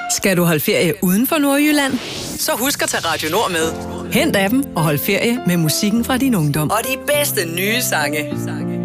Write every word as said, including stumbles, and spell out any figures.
Skal du holde ferie uden for Nordjylland? Så husk at tage Radio Nord med. Hent appen og hold ferie med musikken fra din ungdom. Og de bedste nye sange.